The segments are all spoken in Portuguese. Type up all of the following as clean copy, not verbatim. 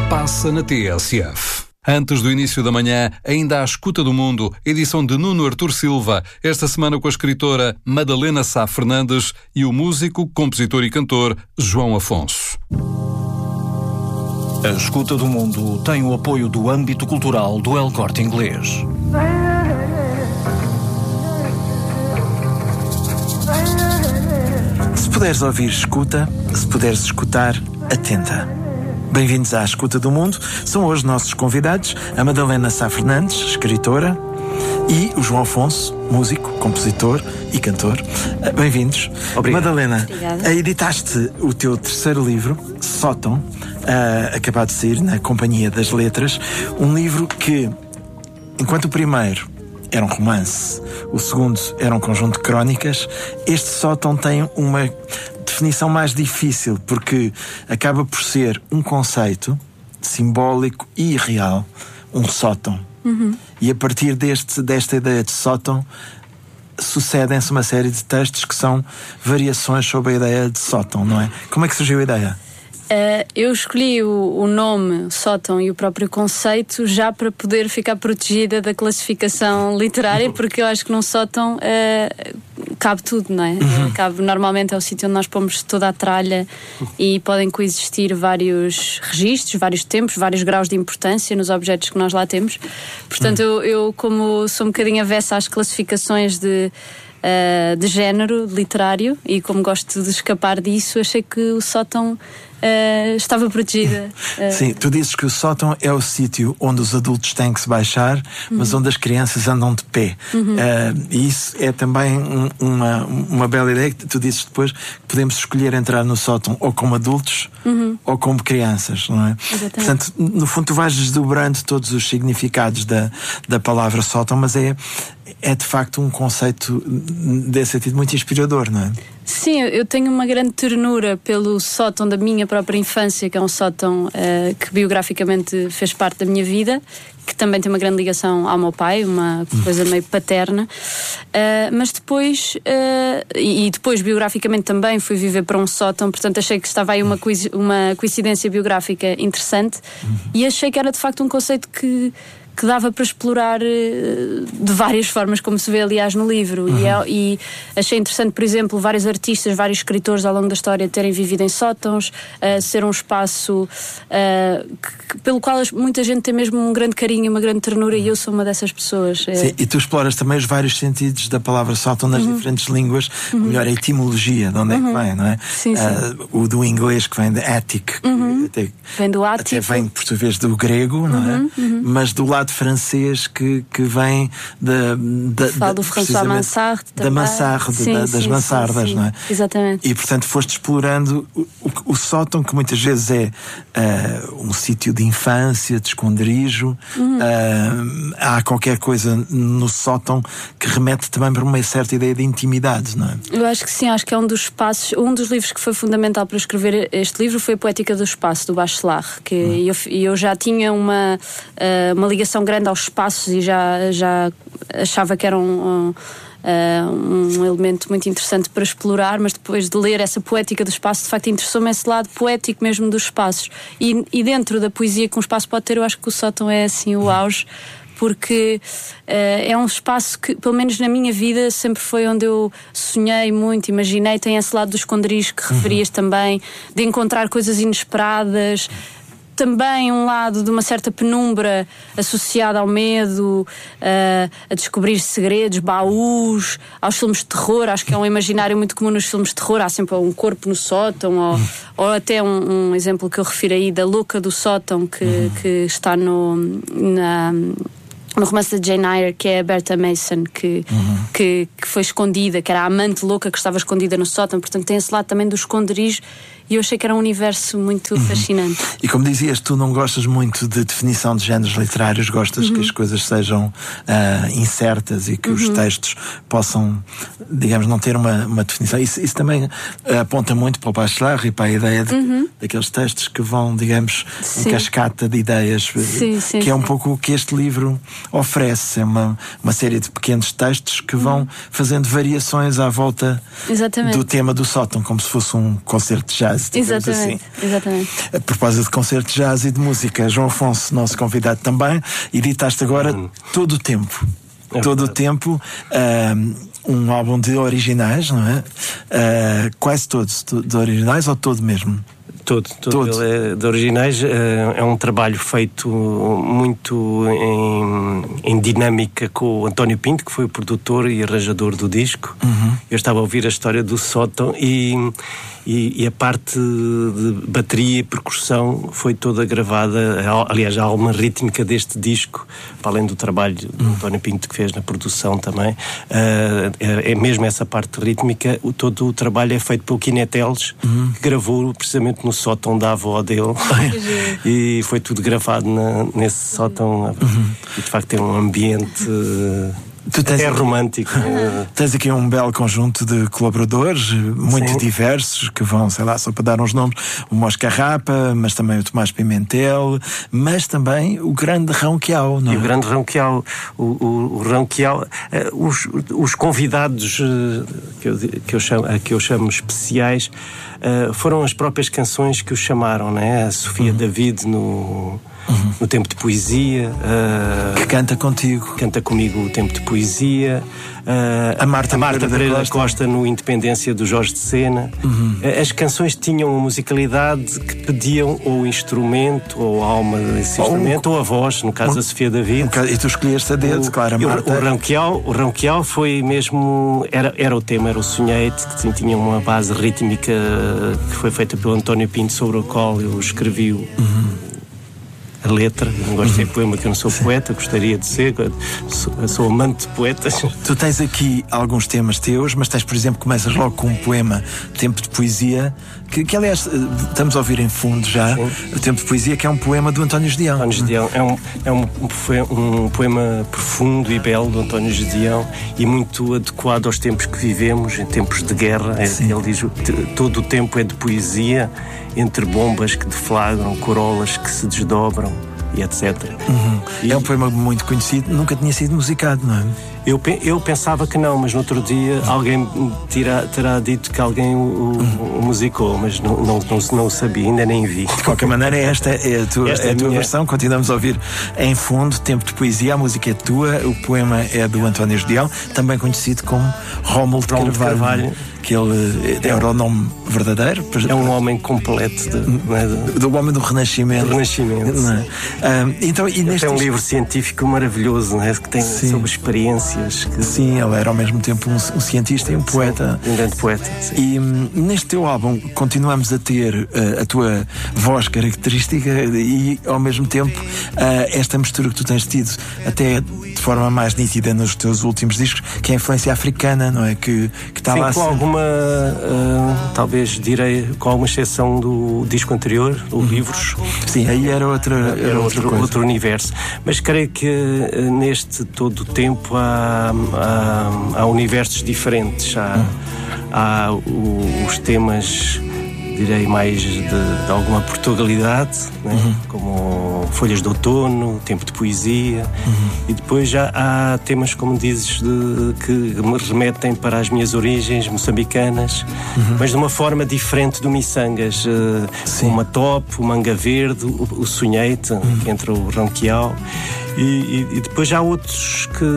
passa na TSF. Antes do início da manhã, ainda à escuta do mundo, edição de Nuno Artur Silva, esta semana com a escritora Madalena Sá Fernandes e o músico, compositor e cantor João Afonso. A escuta do mundo tem o apoio do âmbito cultural do El Corte Inglês. Se puderes ouvir, escuta. Se puderes escutar, atenta. Bem-vindos à Escuta do Mundo. São hoje nossos convidados a Madalena Sá Fernandes, escritora, e o João Afonso, músico, compositor e cantor. Bem-vindos. Obrigado. Madalena, Obrigada. Editaste o teu terceiro livro, Sótão, acabado de sair na Companhia das Letras. Um livro que, enquanto o primeiro era um romance, o segundo era um conjunto de crónicas, este Sótão tem uma definição mais difícil, porque acaba por ser um conceito simbólico e real, um sótão. E a partir desta ideia de sótão sucedem-se uma série de textos que são variações sobre a ideia de sótão, não é? Como é que surgiu a ideia? Eu escolhi o nome sótão e o próprio conceito já para poder ficar protegida da classificação literária, porque eu acho que num sótão cabe tudo, não é? Normalmente é o sítio onde nós pomos toda a tralha e podem coexistir vários registros, vários tempos, vários graus de importância nos objetos que nós lá temos. Portanto, eu como sou um bocadinho avessa às classificações de género literário e como gosto de escapar disso, achei que o sótão estava protegida. Sim, tu dizes que o sótão é o sítio onde os adultos têm que se baixar, mas onde as crianças andam de pé. E isso é também uma bela ideia que tu dizes depois, que podemos escolher entrar no sótão ou como adultos ou como crianças, não é? Exatamente. Portanto, no fundo tu vais desdobrando todos os significados da palavra sótão, mas é de facto um conceito desse sentido muito inspirador, não é? Sim, eu tenho uma grande ternura pelo sótão da minha própria infância, que é um sótão que biograficamente fez parte da minha vida, que também tem uma grande ligação ao meu pai, uma coisa meio paterna, mas depois e depois biograficamente também fui viver para um sótão, portanto achei que estava aí uma coincidência biográfica interessante e achei que era de facto um conceito que dava para explorar de várias formas, como se vê aliás no livro. E achei interessante, por exemplo, vários artistas, vários escritores ao longo da história terem vivido em sótãos, ser um espaço pelo qual muita gente tem mesmo um grande carinho e uma grande ternura, e eu sou uma dessas pessoas. Sim, e tu exploras também os vários sentidos da palavra sótão nas diferentes línguas, melhor, a etimologia, de onde é que vem, não é? Sim, sim. O do inglês, que vem de attic, que Vem do ático. até vem, por sua vez, do grego, não é? Mas do lado francês que vem Falo do François Mansart da Mansarde, das mansardas, não é? Exatamente. E portanto foste explorando o sótão, que muitas vezes é um sítio de infância, de esconderijo. Há qualquer coisa no sótão que remete também para uma certa ideia de intimidade, não é? Eu acho que sim, acho que é um dos espaços, um dos livros que foi fundamental para escrever este livro foi a Poética do Espaço, do Bachelard, que eu já tinha uma ligação grande aos espaços e já achava que era um elemento muito interessante para explorar, mas depois de ler essa poética do espaço, de facto interessou-me esse lado poético mesmo dos espaços, e dentro da poesia que um espaço pode ter, eu acho que o sótão é assim o auge, porque é um espaço que, pelo menos na minha vida, sempre foi onde eu sonhei muito, imaginei. Tem esse lado dos esconderijos que referias também, de encontrar coisas inesperadas, também um lado de uma certa penumbra associada ao medo, a descobrir segredos, baús, aos filmes de terror. Acho que é um imaginário muito comum nos filmes de terror, há sempre um corpo no sótão, ou até um exemplo que eu refiro aí da louca do sótão, que está no romance de Jane Eyre, que é a Bertha Mason, que foi escondida, que era a amante louca que estava escondida no sótão. Portanto tem esse lado também do esconderijo, e eu achei que era um universo muito fascinante. E como dizias, tu não gostas muito de definição de géneros literários, gostas que as coisas sejam incertas e que os textos possam, digamos, não ter uma definição. Isso também aponta muito para o Bachelard e para a ideia daqueles textos que vão, digamos, em cascata de ideias, que é um pouco o que este livro oferece. É uma série de pequenos textos que vão fazendo variações à volta do tema do sótão, como se fosse um concerto de jazz. jazz. Exatamente, assim. exatamente. A propósito de concertos de jazz e de música, João Afonso, nosso convidado também, editaste agora Todo o Tempo. Todo o Tempo, um álbum de originais, não é? Quase todos de originais ou todo mesmo? Todo. Ele é de originais. É um trabalho feito muito em dinâmica com o António Pinto, que foi o produtor e arranjador do disco. Eu estava a ouvir a história do sótão e a parte de bateria e percussão foi toda gravada. Aliás, a alma rítmica deste disco, para além do trabalho do António Pinto que fez na produção também, é mesmo essa parte rítmica. Todo o trabalho é feito pelo Kineteles, que gravou precisamente no sótão da avó dele. E foi tudo gravado nesse sótão. E de facto tem um ambiente até romântico. Tens aqui um belo conjunto de colaboradores, muito diversos, que vão, sei lá, só para dar uns nomes, o Mosca Rapa, mas também o Tomás Pimentel, mas também o grande Ronquial, não é? E o grande Ronquial, o Ronquial, os convidados que eu chamo especiais, foram as próprias canções que os chamaram, né? A Sofia David no Tempo de Poesia, que canta contigo. Canta comigo o Tempo de Poesia. A Marta Pereira da Costa no Independência do Jorge de Sena. As canções tinham uma musicalidade que pediam ou o instrumento, ou a alma desse instrumento, ou a voz, no caso da Sofia David. E tu escolheste a dedo, claro, a Marta. O Ronquial foi mesmo, era o tema, era o Sonhete, que tinha uma base rítmica que foi feita pelo António Pinto, sobre o qual eu escrevi a letra. Eu não gosto de ser poema, que eu não sou poeta, gostaria de ser, sou amante de poetas. Tu tens aqui alguns temas teus, mas tens, por exemplo, começas logo com um poema, Tempo de Poesia, que aliás estamos a ouvir em fundo já. Sim. O Tempo de Poesia, que é um poema do António Gedeão. António Gedeão é um poema profundo e belo do António Gedeão, e muito adequado aos tempos que vivemos, em tempos de guerra. Ele diz: todo o tempo é de poesia, entre bombas que deflagram, corolas que se desdobram, e etc. É um poema muito conhecido, nunca tinha sido musicado, não é? Eu pensava que não, mas no outro dia alguém terá dito que alguém o musicou, mas não sabia, ainda nem vi. De qualquer maneira, esta é a tua versão. Continuamos a ouvir em fundo Tempo de Poesia. A música é tua, o poema é do António Gedeão, também conhecido como Rómulo de Carvalho. Que ele era o nome verdadeiro. É um homem completo do homem do Renascimento. Do Renascimento. Então, e neste é um livro científico maravilhoso, não é? Que tem sobre experiências. Sim, ele era ao mesmo tempo um cientista e um poeta. Um grande poeta. Sim. E neste teu álbum continuamos a ter a tua voz característica e ao mesmo tempo esta mistura que tu tens tido até de forma mais nítida nos teus últimos discos, que é a influência africana, não é? Que está lá. Com alguma, talvez direi, com alguma exceção do disco anterior, o Livros. Sim, aí era outro universo. Mas creio que neste todo o tempo há universos diferentes. Há os temas, direi, mais de alguma Portugalidade, né? Como Folhas de Outono, Tempo de Poesia, e depois já há temas, como dizes, que me remetem para as minhas origens moçambicanas, mas de uma forma diferente do Missangas. O Matope, o Manga Verde, o Sonhete, que entra o Ronquial, e depois já há outros que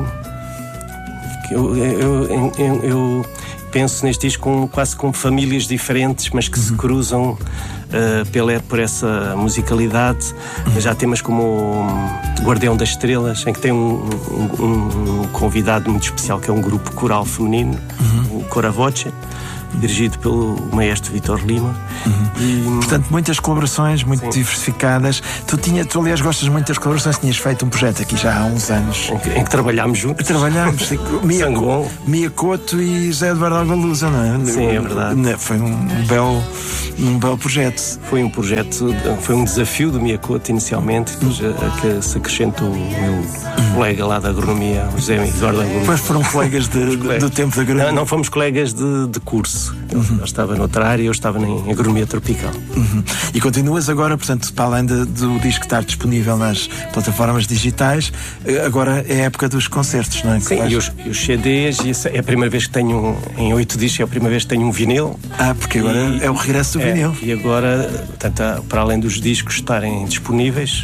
eu penso neste disco quase como famílias diferentes, mas que se cruzam por essa musicalidade. Já temas como o Guardião das Estrelas, em que tem um convidado muito especial, que é um grupo coral feminino, o Cora Voce, dirigido pelo maestro Vítor Lima. Portanto, muitas colaborações, muito diversificadas. Tu aliás, gostas muito das colaborações. Tinhas feito um projeto aqui já há uns anos em que trabalhámos juntos. Mia Couto e José Eduardo Alvaluza, não é? Sim, é verdade. Foi um belo projeto. Foi um desafio do Mia Couto inicialmente, depois que se acrescentou o meu colega lá da agronomia, o José Eduardo Alvaluza. Depois foram colegas do tempo da agronomia. Não fomos colegas de curso. março. Ele estava noutra área, eu estava em agronomia tropical. E continuas agora, portanto, para além do disco estar disponível nas plataformas digitais, agora é a época dos concertos, não é? Sim, e os CDs, e é a primeira vez que tenho, em 8 discos, é a primeira vez que tenho um vinil. Porque agora é o regresso do vinil. E agora, portanto, para além dos discos estarem disponíveis,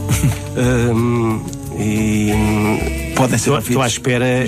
podem ser ouvidos. Estou à espera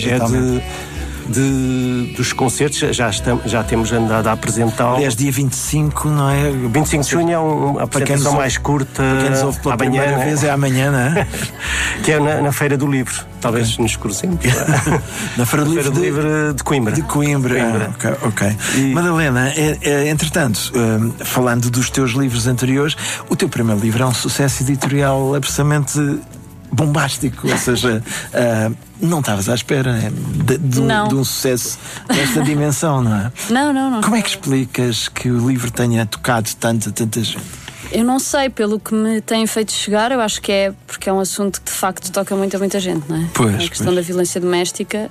dos concertos, já temos andado a apresentá-lo. Aliás, dia 25, não é? 25 de junho é uma apresentação mais curta. Para quem nos ouve pela primeira vez, é amanhã, não é? Que é na Feira do Livro. Talvez nos cruzemos. Na Feira do Livro de Coimbra. De Coimbra. Ok. Madalena, entretanto, falando dos teus livros anteriores, o teu primeiro livro é um sucesso editorial absolutamente bombástico, ou seja, não estavas à espera de um sucesso desta dimensão, não é? Não. Como é que explicas que o livro tenha tocado tanta gente? Eu não sei, pelo que me têm feito chegar, eu acho que é porque é um assunto que de facto toca muito a muita gente, não é? Pois, a questão da violência doméstica,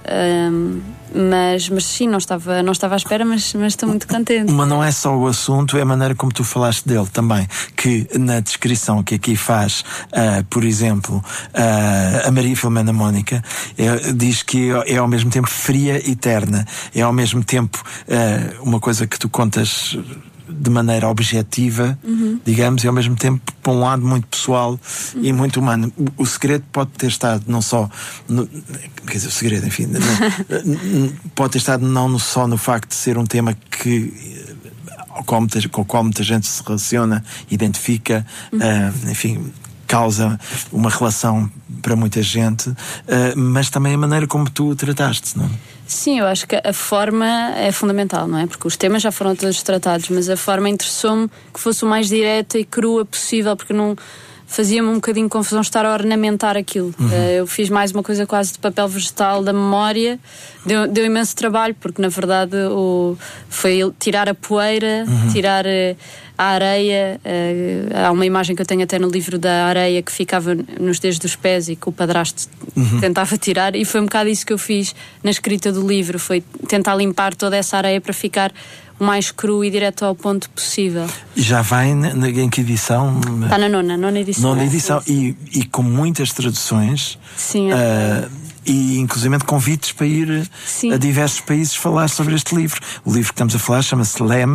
mas sim, não estava à espera, mas estou muito contente. Mas não é só o assunto, é a maneira como tu falaste dele também, que na descrição que aqui faz, por exemplo, a Maria Filomena Mónica, diz que é ao mesmo tempo fria e terna, é ao mesmo tempo uma coisa que tu contas de maneira objetiva, digamos, e ao mesmo tempo para um lado muito pessoal e muito humano. O segredo pode ter estado não só quer dizer, o segredo, enfim, pode ter estado não só no facto de ser um tema com o qual muita gente se relaciona, identifica, enfim, causa uma relação para muita gente, mas também a maneira como tu o trataste, não é? Sim, eu acho que a forma é fundamental, não é? Porque os temas já foram todos tratados, mas a forma interessou-me que fosse o mais direta e crua possível, porque não fazia-me um bocadinho confusão estar a ornamentar aquilo. Eu fiz mais uma coisa quase de papel vegetal da memória, deu imenso trabalho, porque na verdade foi tirar a poeira, tirar a areia. Há uma imagem que eu tenho até no livro da areia que ficava nos dedos dos pés e que o padrasto tentava tirar, e foi um bocado isso que eu fiz na escrita do livro, foi tentar limpar toda essa areia para ficar o mais cru e direto ao ponto possível. Já vai em que edição? Está na nona edição. Nona edição, sim. E com muitas traduções. Sim, e inclusive convites para ir a diversos países falar sobre este livro. O livro que estamos a falar chama-se Lem,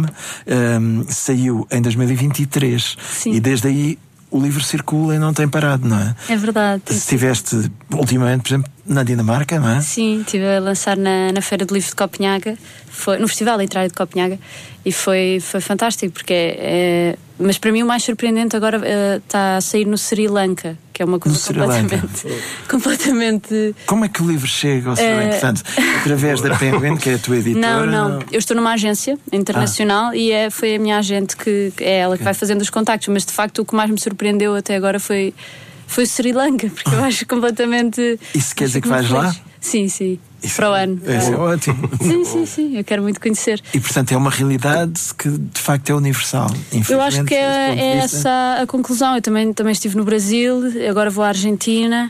saiu em 2023. Sim. E desde aí o livro circula e não tem parado, não é? É verdade. Estiveste ultimamente, por exemplo, na Dinamarca, não é? Sim, estive a lançar na Feira do Livro de Copenhaga, no Festival Literário de Copenhaga, e foi fantástico, porque mas para mim o mais surpreendente agora está a sair no Sri Lanka, que é uma coisa completamente... Como é que o livro chega ao Sri Lanka? Portanto, através da Penguin, que é a tua editora? Não. Eu estou numa agência internacional e foi a minha agente que é ela que vai fazendo os contactos, mas de facto o que mais me surpreendeu até agora foi o Sri Lanka, porque eu acho completamente... Isso quer dizer que vais lá? Sim. Isso para o ano. É ótimo. Sim, eu quero muito conhecer. E portanto é uma realidade que de facto é universal. Eu acho que é essa a conclusão. Eu também estive no Brasil, agora vou à Argentina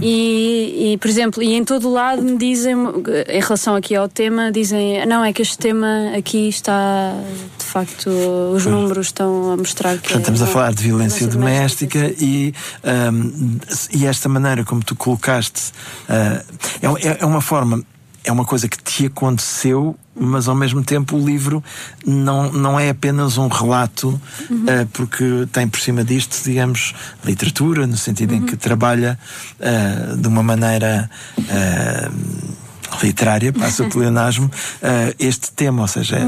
e, por exemplo, e em todo o lado me dizem, em relação aqui ao tema, dizem, não, é que este tema aqui está, de facto, os números estão a mostrar que... Portanto, estamos a falar de violência doméstica e esta maneira como tu colocaste é uma forma, é uma coisa que te aconteceu, mas ao mesmo tempo o livro não é apenas um relato, porque tem por cima disto, digamos, literatura, no sentido em que trabalha de uma maneira literária, passa o pleonasmo, este tema, ou seja,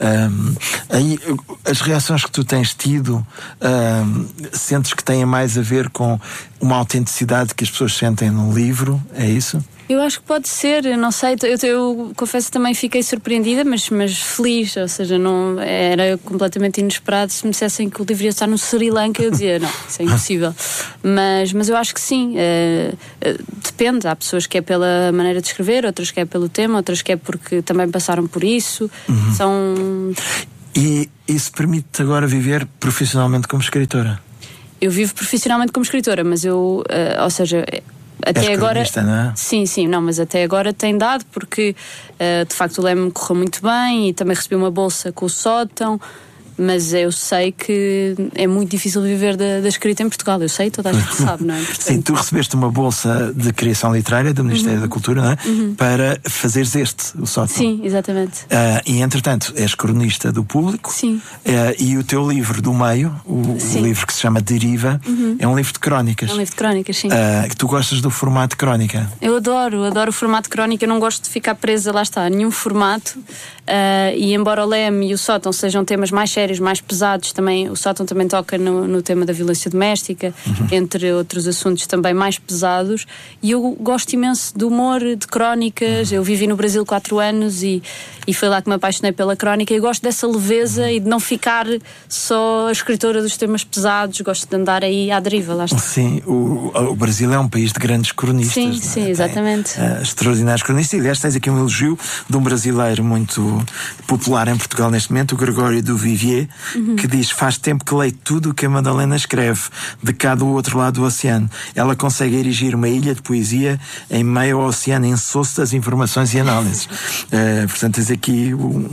aí as reações que tu tens tido, sentes que têm mais a ver com uma autenticidade que as pessoas sentem no livro, é isso? Eu acho que pode ser, não sei, eu confesso que também fiquei surpreendida, mas feliz, ou seja, não era completamente inesperado. Se me dissessem que o livro ia estar no Sri Lanka, eu dizia, não, isso é impossível. Mas eu acho que sim, depende, há pessoas que é pela maneira de escrever, outras que é pelo tema, outras que é porque também passaram por isso, E isso permite-te agora viver profissionalmente como escritora? Eu vivo profissionalmente como escritora, mas ou seja... até agora, não é? sim, não, mas até agora tem dado, porque de facto o Leme correu muito bem e também recebi uma bolsa com o Sótão. Mas eu sei que é muito difícil viver da escrita em Portugal. Eu sei, toda a gente sabe, não é? Portanto... Sim, tu recebeste uma bolsa de criação literária do Ministério da Cultura, não é? Para fazeres o Sótão. Sim, exatamente. E entretanto, és cronista do Público. Sim. E o teu livro do meio, o livro que se chama Deriva, é um livro de crónicas. É um livro de crónicas, sim. Que tu gostas do formato de crónica? Eu adoro o formato de crónica. Eu não gosto de ficar presa, lá está, a nenhum formato. E embora o Leme e o Sótão sejam temas mais sérios, mais pesados, também o Sótão também toca no tema da violência doméstica, entre outros assuntos também mais pesados, e eu gosto imenso do humor, de crónicas. Eu vivi no Brasil 4 anos e foi lá que me apaixonei pela crónica, e eu gosto dessa leveza e de não ficar só a escritora dos temas pesados. Gosto de andar aí à deriva, lá está. Sim, o Brasil é um país de grandes cronistas. Sim, exatamente. Extraordinários cronistas. E aliás, tens aqui um elogio de um brasileiro muito popular em Portugal neste momento, o Gregório do Vivier, que diz: faz tempo que leio tudo o que a Madalena escreve, de cá do outro lado do oceano. Ela consegue erigir uma ilha de poesia em meio ao oceano insosso das informações e análises. Portanto, tens aqui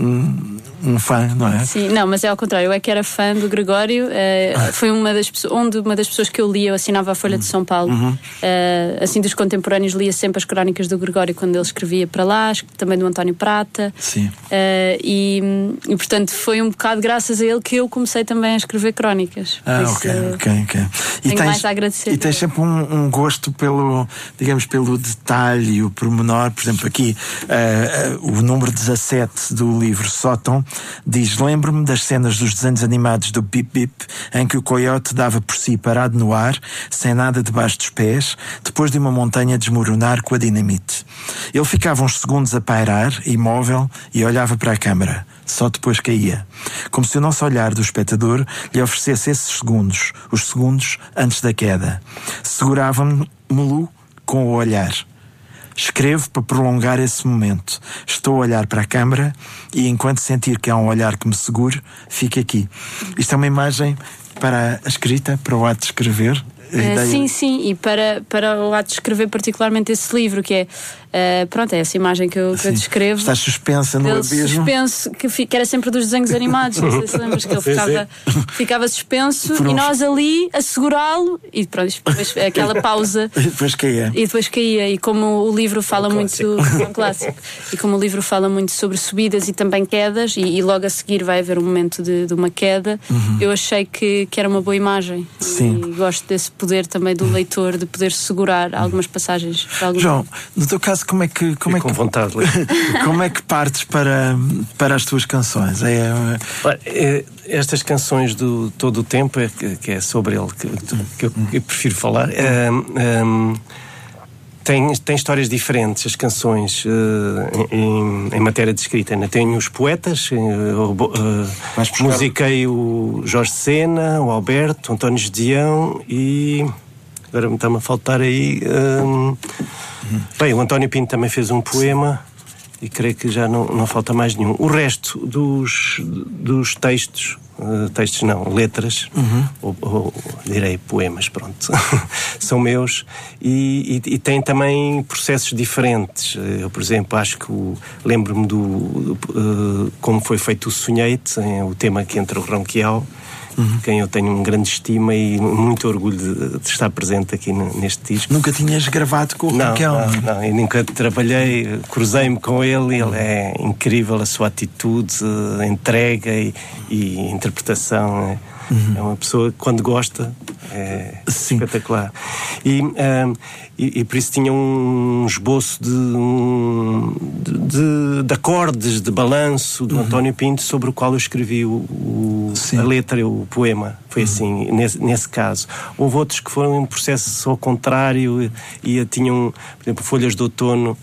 um fã, não é? Sim, não, mas é ao contrário. Eu é que era fã do Gregório. Foi uma das pessoas que eu lia. Eu assinava a Folha de São Paulo. Assim, dos contemporâneos, lia sempre as crónicas do Gregório quando ele escrevia para lá, também do António Prata. Sim. E portanto foi um bocado graças a ele que eu comecei também a escrever crónicas. Ok. E tenho mais a agradecer. E tens sempre um gosto pelo, digamos, pelo detalhe, o pormenor. Por exemplo, aqui o número 17 do livro Sótão diz: lembro-me das cenas dos desenhos animados do Bip Bip, em que o coiote dava por si parado no ar, sem nada debaixo dos pés, depois de uma montanha desmoronar com a dinamite. Ele ficava uns segundos a pairar, imóvel, e olhava para a câmara. Só depois caía. Como se o nosso olhar do espectador lhe oferecesse esses segundos, os segundos antes da queda. Segurava-me-lo com o olhar. Escrevo para prolongar esse momento. Estou a olhar para a câmara e, enquanto sentir que há um olhar que me segure, fico aqui. Isto é uma imagem para a escrita, para o ato de escrever. Sim, e para o ato de escrever particularmente esse livro, que é é essa imagem que eu descrevo. Estás suspensa no abismo. Suspenso, que era sempre dos desenhos animados. Não sei se lembras que ele ficava suspenso e nós ali a segurá-lo, e pronto, depois aquela pausa. E depois caía. E como o livro fala muito. Um clássico. E como o livro fala muito sobre subidas e também quedas, e logo a seguir vai haver um momento de uma queda, eu achei que era uma boa imagem. Sim. E gosto desse poder também do leitor de poder segurar algumas passagens. João, no teu caso, como é que partes para as tuas canções? Estas canções do Todo o Tempo, que é sobre ele que eu prefiro falar, tem histórias diferentes, as canções, em matéria de escrita. Tenho os poetas, musiquei o Jorge Sena, o Alberto, o António Gedeão e... Agora me está-me a faltar aí... Bem, o António Pinto também fez um poema e creio que já não falta mais nenhum. O resto dos textos... letras, ou direi poemas, pronto, são meus e têm também processos diferentes. Eu, por exemplo, acho que lembro-me como foi feito o Sonhei-te, o tema que entra o Ronquial, quem eu tenho um grande estima e muito orgulho de estar presente aqui neste disco. Nunca tinhas gravado com o Ronquial? Não, eu nunca trabalhei, cruzei-me com ele é incrível, a sua atitude, a entrega e interpretação. É uma pessoa que, quando gosta, é espetacular. E por isso tinha um esboço de acordes, de balanço do António Pinto, sobre o qual eu escrevi a letra, o poema. Foi assim, nesse caso. Houve outros que foram em processo ao contrário e tinham, por exemplo, Folhas de Outono.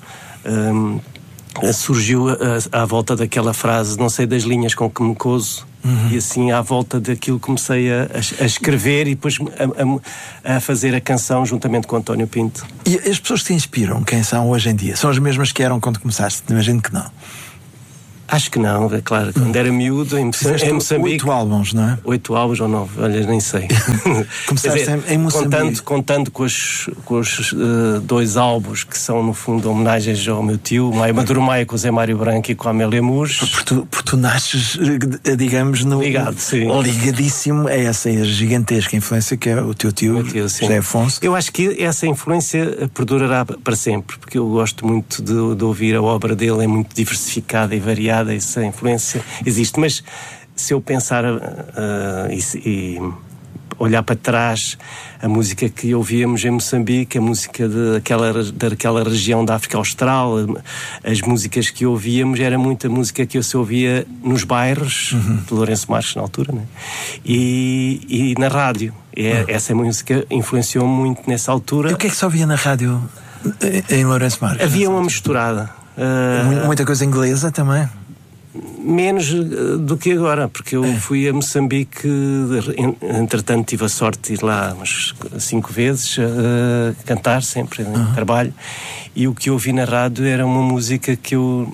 Surgiu à volta daquela frase: não sei das linhas com que me coso. E assim, à volta daquilo, comecei a escrever e depois a fazer a canção juntamente com o António Pinto. E as pessoas que te inspiram, quem são hoje em dia? São as mesmas que eram quando começaste? Imagino que não. Acho que não, é claro. Quando era miúdo, em Moçambique... 8 álbuns, não é? 8 álbuns ou 9, olha, nem sei. Começaste dizer, em Moçambique. Contando com os 2 álbuns que são, no fundo, homenagens ao meu tio, Maduro Maia, com o Zé Mário Branco e com a Amélia Mus. Porque tu nasces, digamos, ligado, sim. Ligadíssimo a essa gigantesca influência que é o teu tio, José Afonso. Eu acho que essa influência perdurará para sempre, porque eu gosto muito de ouvir a obra dele, é muito diversificada e variada. Essa influência existe, mas se eu pensar e olhar para trás, a música que ouvíamos em Moçambique, a música daquela região da África Austral, as músicas que ouvíamos, era muita música que eu se ouvia nos bairros, de Lourenço Marques na altura, né? e na rádio. Essa música influenciou muito nessa altura. E o que é que se ouvia na rádio em Lourenço Marques? Havia uma misturada. Muita coisa inglesa também? Menos do que agora, porque eu fui a Moçambique, entretanto tive a sorte de ir lá umas 5 vezes a cantar sempre em trabalho, e o que eu ouvi na rádio era uma música que eu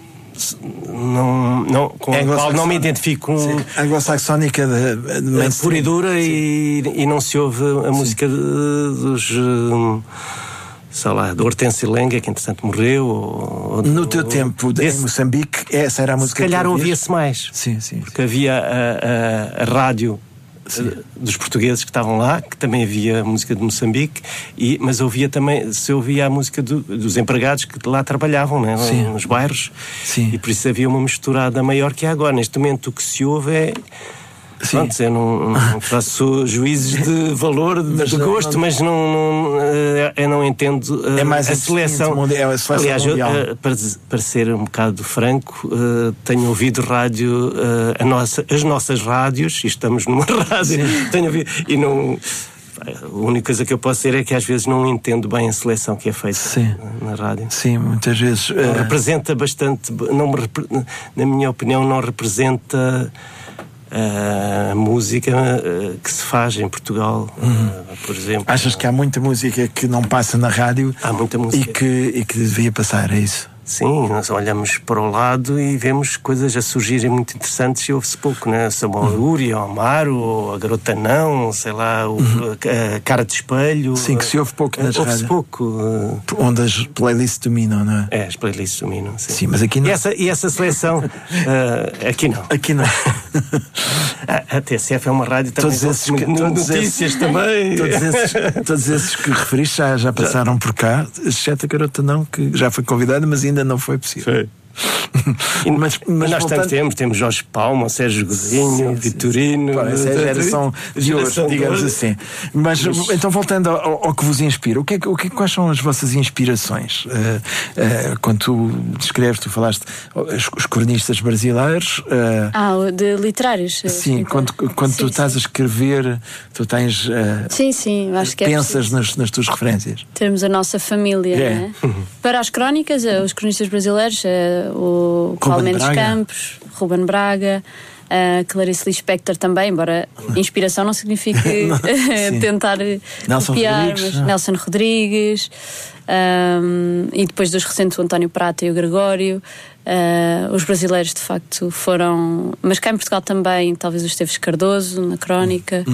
com a qual não me identifico, anglo-saxónica pura e dura, e não se ouve a música dos... sei lá, do Hortêncio Lenga, que entretanto morreu. No teu tempo em Moçambique, essa era a música que calhar ouvia-se mais. Sim. Porque havia a rádio dos portugueses que estavam lá, que também havia música de Moçambique, mas se ouvia a música dos empregados que lá trabalhavam, né, nos bairros. Sim. E por isso havia uma misturada maior que há agora. Neste momento o que se ouve é... Pronto, eu não faço juízes de valor, de gosto, mas eu não entendo a seleção. Aliás, para ser um bocado franco, tenho ouvido rádio, as nossas rádios, e estamos numa rádio, tenho ouvido, e não... A única coisa que eu posso dizer é que às vezes não entendo bem a seleção que é feita na rádio. Sim, muitas vezes. Representa bastante, na minha opinião, não representa... a música que se faz em Portugal, por exemplo. Achas que há muita música que não passa na rádio? Há muita música. E que devia passar, é isso? Sim, nós olhamos para o lado e vemos coisas a surgirem muito interessantes e ouve-se pouco, né? Samuel Uri, o Amaro, a Garota Não, sei lá, a Cara de Espelho. Sim, que se ouve pouco nas rádios. Ouve-se pouco. Onde as playlists dominam, não é? As playlists dominam, sim. Sim, mas aqui não. E essa seleção, aqui não. Aqui não. A TSF é uma rádio também. Notícias também. Todos esses que referiste já passaram por cá, exceto a Garota Não, que já foi convidada, mas ainda não foi possível. Mas nós temos Jorge Palma, Sérgio Godinho, Vitorino. Essa é a geração de hoje, digamos assim. Mas então, voltando ao que vos inspira, quais são as vossas inspirações? Quando tu descreves, tu falaste os cronistas brasileiros. De literários. Sim, quando tu estás a escrever, tu tens. Sim, acho que pensas nas tuas referências. Temos a nossa família, né? Para as crónicas, os cronistas brasileiros, o Paulo Mendes Campos, Ruben Braga, Clarice Lispector também, embora inspiração não signifique tentar copiar, mas Nelson Rodrigues, e depois dos recentes o António Prata e o Gregório. Os brasileiros de facto foram, mas cá em Portugal também, talvez o Esteves Cardoso na crónica.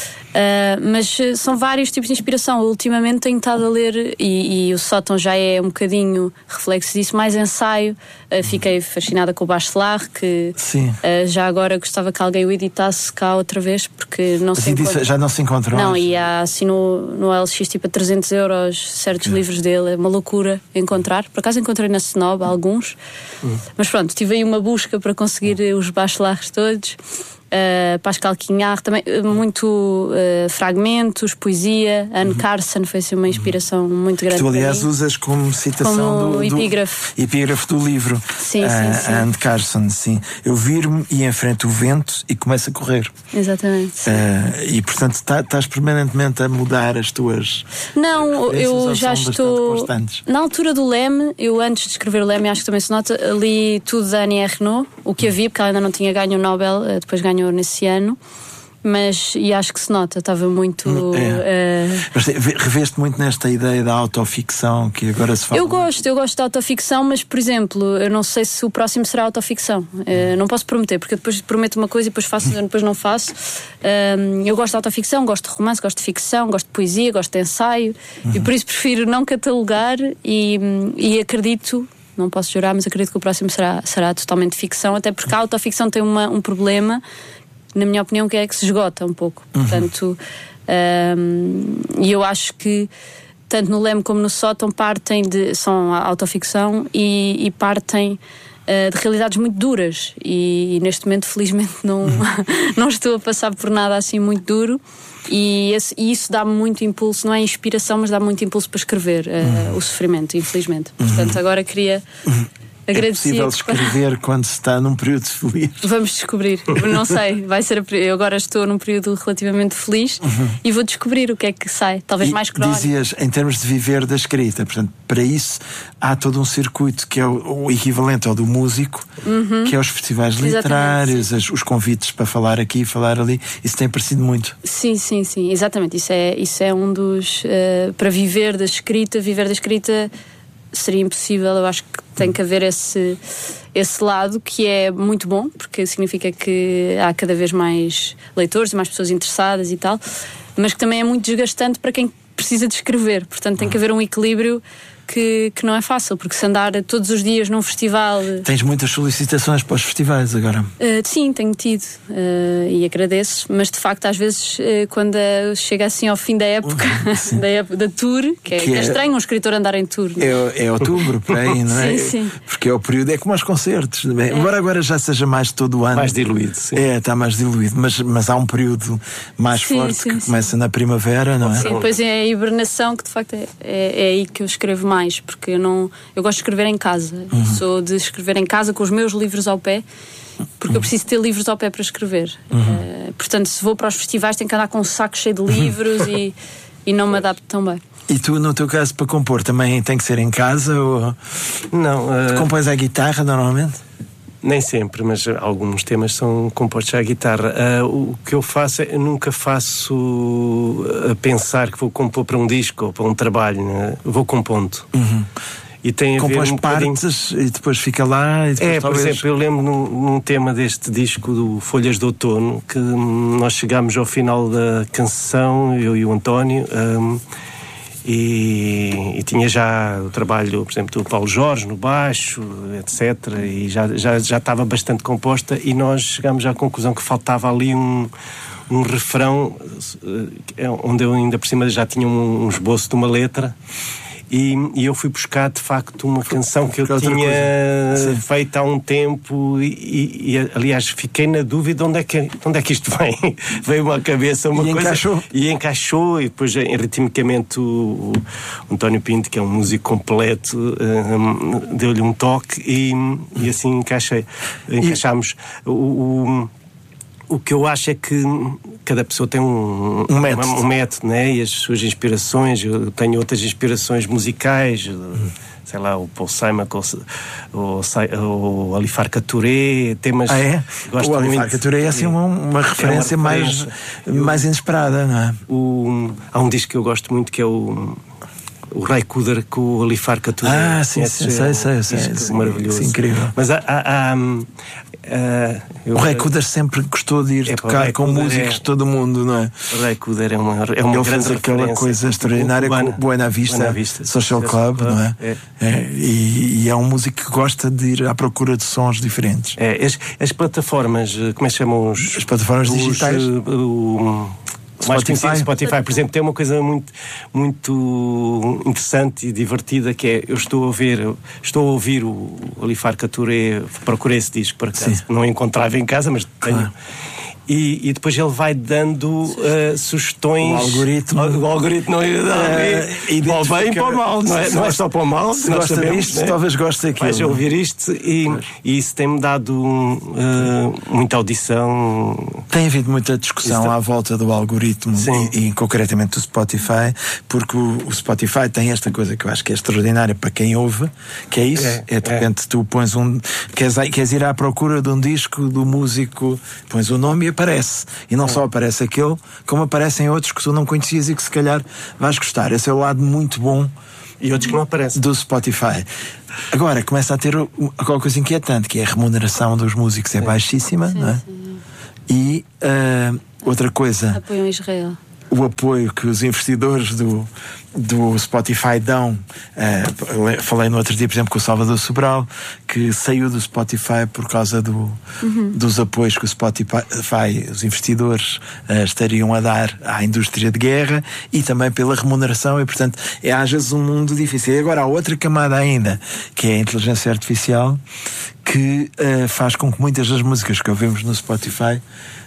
Mas são vários tipos de inspiração. Ultimamente tenho estado a ler, e o Sótão já é um bocadinho reflexo disso, mais ensaio. Fiquei fascinada com o Bachelard, que já agora gostava que alguém o editasse cá outra vez, porque não se encontra. Já não se encontra. Não, e há assim no LX tipo a 300 euros certos livros dele, é uma loucura encontrar. Por acaso encontrei na Snob alguns, mas pronto, tive aí uma busca para conseguir os Bachelards todos. Pascal Quignard também, muito fragmentos, poesia. Anne Carson foi assim uma inspiração muito grande. Tu, aliás, usas como citação como epígrafe do livro. Sim. Anne Carson, sim. Eu viro-me e enfrento o vento e começo a correr. Exatamente. E portanto estás permanentemente a mudar as tuas. Não, eu já estou na altura do Leme. Eu, antes de escrever o Leme, acho que também se nota, li tudo da Annie Ernaux, o que havia, porque ela ainda não tinha ganho o Nobel, depois ganhou nesse ano, e acho que se nota, estava muito... Mas reveste muito nesta ideia da autoficção que agora se fala. Eu gosto da autoficção, mas, por exemplo, eu não sei se o próximo será autoficção. Não posso prometer, porque eu depois prometo uma coisa e depois faço, depois não faço. Eu gosto de autoficção, gosto de romance, gosto de ficção, gosto de poesia, gosto de ensaio, e por isso prefiro não catalogar e acredito, não posso jurar, mas acredito que o próximo será totalmente ficção, até porque a autoficção tem um problema, na minha opinião, que é que se esgota um pouco. Portanto, e eu acho que tanto no Leme como no Sótão são autoficção e partem de realidades muito duras, e neste momento felizmente não estou a passar por nada assim muito duro, e isso dá-me muito impulso, não é inspiração, mas dá-me muito impulso para escrever o sofrimento, infelizmente. Portanto, agora queria agradecer. É possível escrever quando se está num período feliz? Vamos descobrir, não sei, eu agora estou num período relativamente feliz e vou descobrir o que é que sai, talvez mais crónico. Dizias, em termos de viver da escrita, portanto, para isso há todo um circuito que é o equivalente ao do músico, que é os festivais literários, os convites para falar aqui e falar ali. Isso tem aparecido muito. Sim, exatamente, isso é um dos para viver da escrita seria impossível. Eu acho que tem que haver esse lado, que é muito bom, porque significa que há cada vez mais leitores e mais pessoas interessadas e tal, mas que também é muito desgastante para quem precisa de escrever. Portanto, tem que haver um equilíbrio que não é fácil, porque se andar todos os dias num festival... Tens muitas solicitações para os festivais agora? Sim, tenho tido, e agradeço, mas de facto às vezes quando chega assim ao fim da época, da tour, que é estranho um escritor andar em tour. É outubro, por aí, não é? Sim. Porque é o período, é como aos concertos, embora agora já seja mais todo o ano. Mais diluído, sim. Está mais diluído, mas há um período mais forte que começa na primavera, não é? Sim, depois é a hibernação, que de facto é aí que eu escrevo mais, porque eu gosto de escrever em casa. Sou de escrever em casa com os meus livros ao pé, porque eu preciso ter livros ao pé para escrever. Portanto, se vou para os festivais tenho que andar com um saco cheio de livros e não me adapto tão bem. E tu, no teu caso, para compor, também tem que ser em casa? Ou... Não. Tu compões à guitarra normalmente? Nem sempre, mas alguns temas são compostos à guitarra. O que eu faço eu nunca faço a pensar que vou compor para um disco ou para um trabalho, né? Vou compondo. E tem a compões ver partes e depois fica lá e depois por exemplo, eu lembro num tema deste disco do Folhas de Outono, que nós chegámos ao final da canção, eu e o António, e tinha já o trabalho, por exemplo, do Paulo Jorge no baixo, etc. E já estava bastante composta, e nós chegámos à conclusão que faltava ali um refrão, onde eu ainda por cima já tinha um esboço de uma letra. E eu fui buscar de facto uma canção que eu tinha feito há um tempo e aliás fiquei na dúvida onde é que isto vem. Veio-me à cabeça uma coisa encaixou, e depois ritmicamente o António Pinto, que é um músico completo, deu-lhe um toque e assim encaixámos. O que eu acho é que cada pessoa tem um método, né? E as suas inspirações. Eu tenho outras inspirações musicais, sei lá, o Paul Simon, o Alifar Touré, temas. Gosto o Alifar Touré é assim uma referência mais inesperada, não é? Há um disco que eu gosto muito, que é o Ray Kuder com o Alifar Touré. Sim, sei. Maravilhoso. Sim, incrível. Mas o Ray Kuder sempre gostou de ir tocar com músicos de todo o mundo, não é? O Ray Kuder é uma grande fez aquela coisa extraordinária com o Buena Vista Social Club, não é? E é um músico que gosta de ir à procura de sons diferentes. As plataformas, como é que chamam as plataformas digitais? Mais conhecido, Spotify, por exemplo, tem uma coisa muito, muito interessante e divertida, que é, eu estou a ouvir o Alifar Touré, procurei esse disco, por acaso, não encontrava em casa, mas tenho. E depois ele vai dando sugestões. O algoritmo não é para o bem e para o mal, não é só para o mal. Se gosta disto, talvez goste daquilo. Vais ouvir isto e isso tem-me dado muita audição. Tem havido muita discussão à volta do algoritmo e concretamente do Spotify, porque o Spotify tem esta coisa que eu acho que é extraordinária para quem ouve, que é isso, de repente tu pões queres ir à procura de um disco do músico, pões o nome e aparece. E não só aparece aquele, como aparecem outros que tu não conhecias e que se calhar vais gostar. Esse é o lado muito bom. E outros que não aparecem. Do Spotify. Agora, começa a ter alguma coisa inquietante, que é a remuneração dos músicos é baixíssima, não é? E outra coisa... Apoiam Israel. O apoio que os investidores do Spotify dão. Falei no outro dia, por exemplo, com o Salvador Sobral, que saiu do Spotify por causa dos apoios que o Spotify, os investidores, estariam a dar à indústria de guerra, e também pela remuneração, e portanto é às vezes um mundo difícil. E agora há outra camada ainda, que é a inteligência artificial, que faz com que muitas das músicas que ouvimos no Spotify